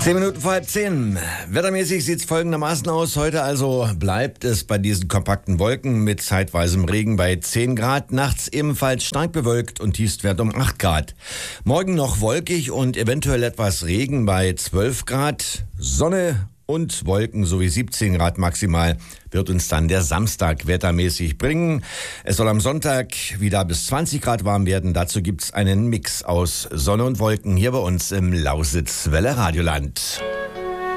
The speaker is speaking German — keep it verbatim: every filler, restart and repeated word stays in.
Zehn Minuten vor halb zehn. Wettermäßig sieht es folgendermaßen aus. Heute also bleibt es bei diesen kompakten Wolken mit zeitweisem Regen bei zehn Grad. Nachts ebenfalls stark bewölkt und Tiefstwert um acht Grad. Morgen noch wolkig und eventuell etwas Regen bei zwölf Grad. Sonne und Wolken sowie siebzehn Grad maximal wird uns dann der Samstag wettermäßig bringen. Es soll am Sonntag wieder bis zwanzig Grad warm werden. Dazu gibt's einen Mix aus Sonne und Wolken hier bei uns im Lausitz-Welle Radioland.